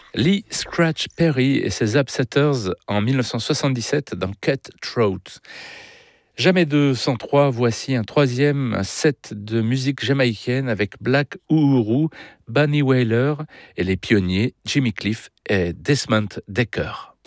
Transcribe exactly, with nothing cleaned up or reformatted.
Lee Scratch Perry et ses Upsetters en mille neuf cent soixante-dix-sept dans Cut Throat. Jamais deux sans trois, voici un troisième set de musique jamaïcaine avec Black Uhuru, Bunny Wailer et les pionniers Jimmy Cliff et Desmond Dekker.